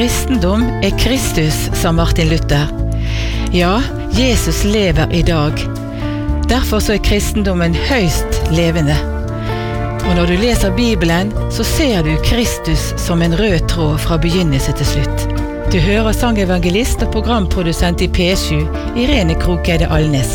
Kristendom Kristus, sa Martin Luther. Ja, Jesus lever i dag. Derfor så kristendommen høyst levende. Og når du leser Bibelen, så ser du Kristus som en rød tråd fra begynnelse til slutt. Du hører sangevangelist og programprodusent i P7, Irene Krokeide Alnes.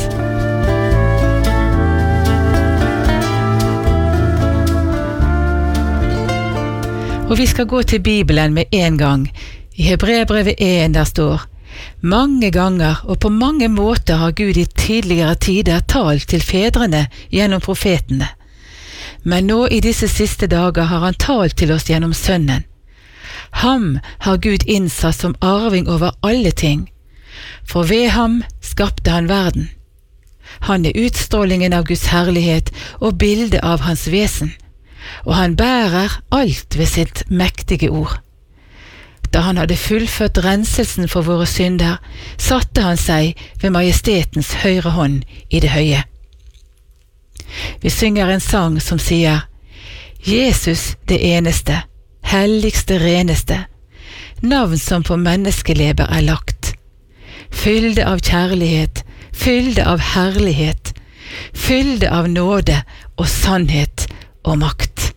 Og vi skal gå til Bibelen med en gang. I Hebreerbrevet 1 der står: mange ganger og på mange måter har Gud i tidligere tider talt til fedrene gjennom profetene. Men nå i disse siste dager har han talt til oss gjennom Sønnen. Ham har Gud innsatt som arving over alle ting, for ved ham skapte han verden. Han utstrålingen av Guds herlighet og bildet av hans vesen, og han bærer alt ved sitt mektige ord. Da han hadde fullført renselsen for våre synder, satte han seg ved majestetens høyre hånd i det høye. Vi synger en sang som sier: Jesus det eneste, helligste, reneste, navn som på menneskeleber lagt. Fylde av kjærlighet, fylde av herlighet, fylde av nåde og sannhet og makt.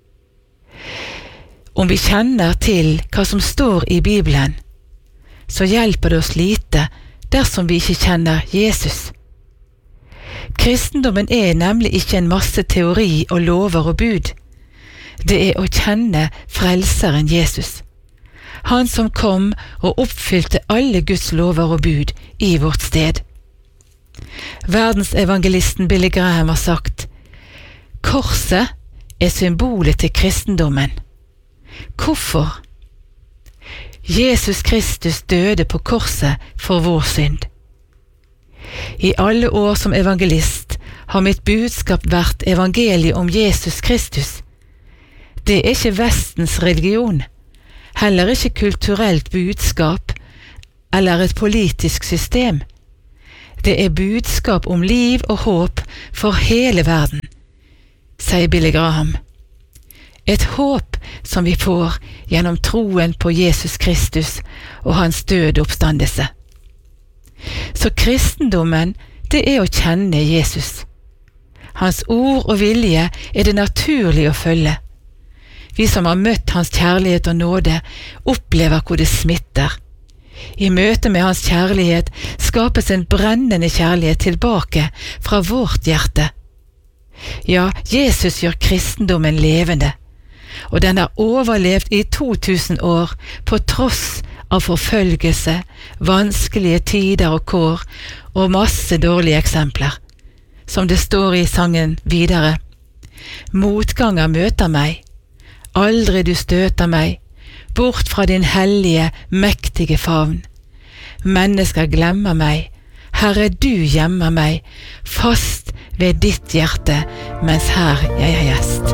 Om vi kjenner til hva som står i Bibelen, så hjelper det oss lite dersom vi ikke kjenner Jesus. Kristendommen nemlig ikke en masse teori og lover og bud. Det å kjenne frelseren Jesus, han som kom og oppfylte alle Guds lover og bud i vårt sted. Verdensevangelisten Billy Graham har sagt: korset symbolet til kristendommen. Hvorfor? Jesus Kristus døde på korset for vår synd. I alle år som evangelist har mitt budskap vært evangeliet om Jesus Kristus. Det ikke Vestens religion, heller ikke kulturelt budskap eller et politisk system. Det budskap om liv og håp for hele verden, sier Billy Graham. Et håp som vi får gjennom troen på Jesus Kristus og hans døde oppstandelse. Så kristendommen, det å kjenne Jesus. Hans ord og vilje det naturlig å følge. Vi som har møtt hans kjærlighet og nåde, opplever hvor det smitter. I møte med hans kjærlighet skapes en brennende kjærlighet tilbake fra vårt hjerte. Ja, Jesus gjør kristendommen levende, og den har overlevd i 2000 år på tross av forfølgelse, vanskelige tider og kår og masse dårlige eksempler. Som det står i sangen videre: motganger møter meg, aldri du støter meg, bort fra din hellige, mektige favn. Mennesker glemmer meg, Herre du gjemmer meg, fast ved ditt hjerte, mens her jeg gjest.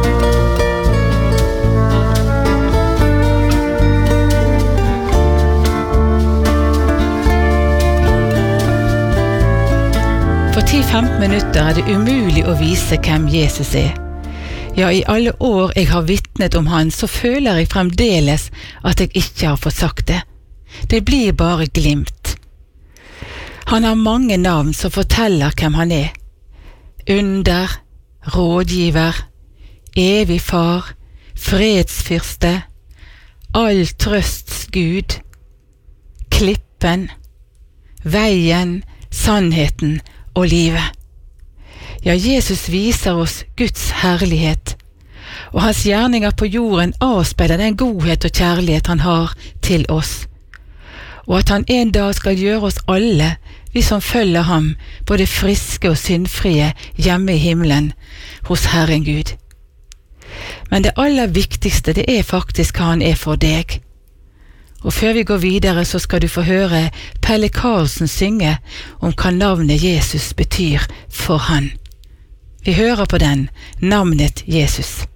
For 10-15 minutter det umulig å vise hvem Jesus Ja, i alle år jeg har vittnet om han, så føler jeg fremdeles at jeg ikke har fått sagt det. Det blir bare glimt. Han har mange navn som forteller hvem han Under, rådgiver, evig far, fredsfyrste, all trøsts Gud, klippen, veien, sannheten og livet. Ja, Jesus viser oss Guds herlighet, og hans gjerninger på jorden avspeiler den godhet og kjærlighet han har til oss, og at han en dag skal gjøre oss alle, vi som følger ham, både friske og syndfrie hjemme i himmelen hos Herren Gud. Men det aller viktigste, det faktisk hva han for deg. Og før vi går videre, så skal du få høre Pelle Karlsen synge om hva navnet Jesus betyr for han. Vi hører på den, navnet Jesus.